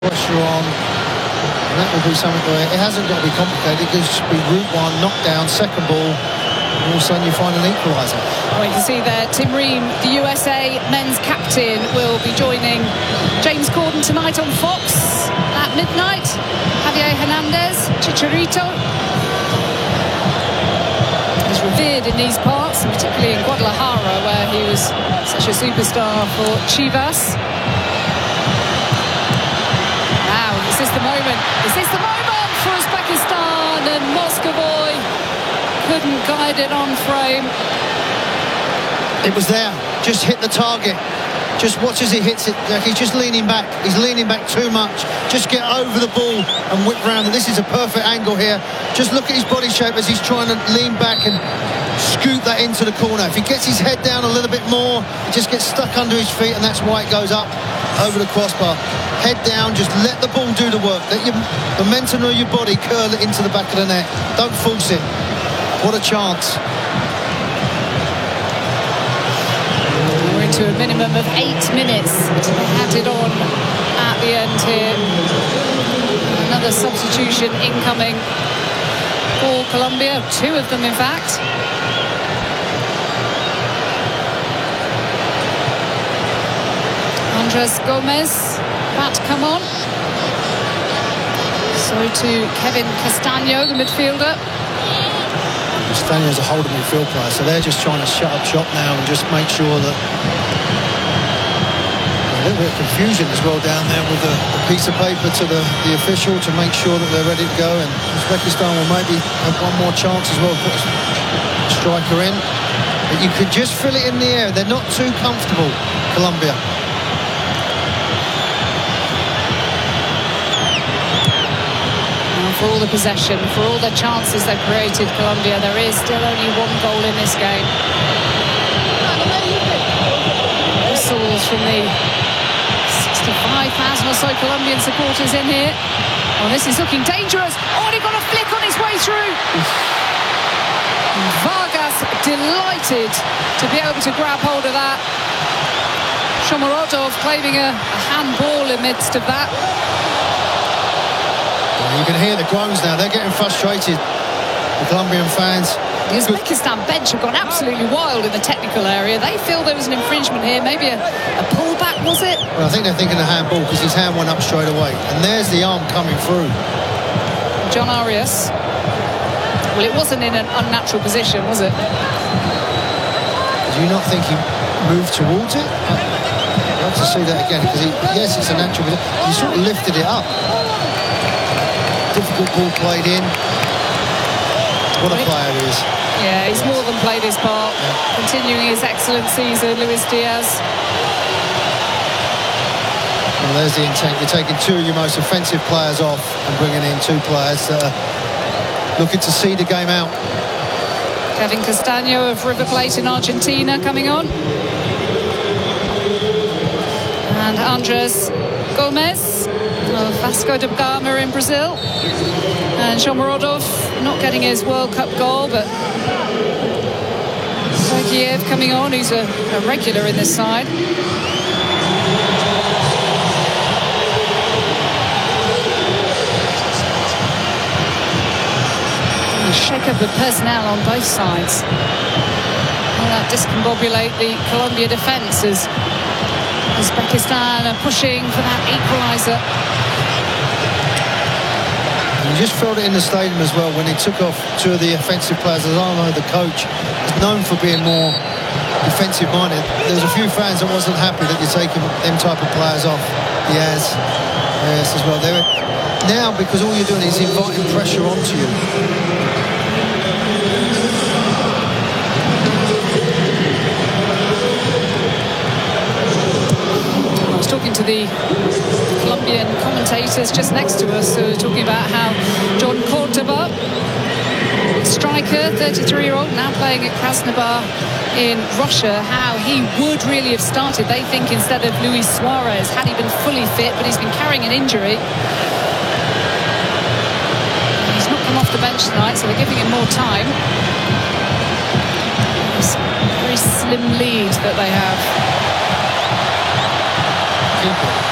pressure on. And that will be something where it hasn't got to be complicated. It just be route one, knockdown, second ball, and all of a sudden you find an equaliser. Well, you can see there, Tim Ream, the USA men's captain, will be joining James Corden tonight on Fox at midnight. Javier Hernandez, Chicharito, is revered in these parts, and particularly in Guadalajara, where he was such a superstar for Chivas. Now, is this the moment? Is this the moment for Uzbekistan? And Moscovoy couldn't guide it on frame. It was there, just hit the target. Just watch as he hits it. He's just leaning back. He's leaning back too much. Just get over the ball and whip round. And this is a perfect angle here. Just look at his body shape as he's trying to lean back and scoop that into the corner. If he gets his head down a little bit more, it just gets stuck under his feet, and that's why it goes up over the crossbar. Head down, just let the ball do the work. Let the momentum of your body curl it into the back of the net. Don't force it. What a chance. We're into a minimum of 8 minutes. Added on at the end here. Another substitution incoming for Colombia. 2 of them, in fact. Andres Gomez about to come on. So to Kevin Castaño, the midfielder. Castaño's a holding midfield player, so they're just trying to shut up shop now and just make sure that a little bit of confusion as well down there with the piece of paper to the official to make sure that they're ready to go. And Uzbekistan will maybe have one more chance as well, put a striker in. But you could just feel it in the air. They're not too comfortable, Colombia. For all the possession, for all the chances they've created, Colombia, there is still only 1 goal in this game. Whistles from the 65,000 or so Colombian supporters in here. Oh, this is looking dangerous. Oh, and he got a flick on his way through. Vargas delighted to be able to grab hold of that. Shomurodov claiming a handball in the midst of that. You can hear the groans now. They're getting frustrated, the Colombian fans. The Uzbekistan bench have gone absolutely wild in the technical area. They feel there was an infringement here. Maybe a pullback, was it? Well, I think they're thinking a handball because his hand went up straight away. And there's the arm coming through. John Arias. Well, it wasn't in an unnatural position, was it? Do you not think he moved towards it? I'd love to see that again because, yes, it's a natural, but he sort of lifted it up. Difficult ball played in. What a player he is. Yeah, he's more than played his part. Yeah. Continuing his excellent season, Luis Diaz. Well, there's the intent. You're taking 2 of your most offensive players off and bringing in 2 players that are looking to see the game out. Kevin Castaño of River Plate in Argentina coming on. And Andres Gomez of Vasco da Gama in Brazil. And Shomurodov not getting his World Cup goal, but Sergeyev coming on, who's a regular in this side. And shake up the personnel on both sides. Will that discombobulate the Colombia defence as Uzbekistan are pushing for that equaliser? You just felt it in the stadium as well when he took off 2 of the offensive players. Azarno, the coach, is known for being more defensive minded. There's a few fans that wasn't happy that you're taking them type of players off. Yes as well. Now, because all you're doing is inviting pressure onto you. I was talking to the Colombian commentators just next to us who were talking about how John Cordoba, striker, 33-year-old, now playing at Krasnodar in Russia, how he would really have started, they think, instead of Luis Suarez, had he been fully fit, but he's been carrying an injury. He's not come off the bench tonight, so they're giving him more time. It's a very slim lead that they have. Keeper.